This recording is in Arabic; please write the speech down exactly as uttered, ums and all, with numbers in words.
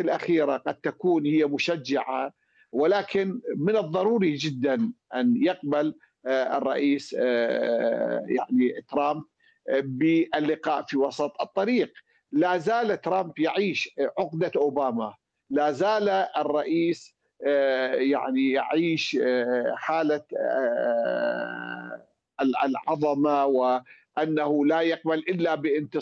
الأخيرة قد تكون هي مشجعة، ولكن من الضروري جدا أن يقبل آه، الرئيس آه، يعني ترامب آه، باللقاء في وسط الطريق. لا زال ترامب يعيش عقدة أوباما، لا زال الرئيس آه، يعني يعيش آه، حالة آه، العظمة، وأنه لا يقبل إلا بانتصار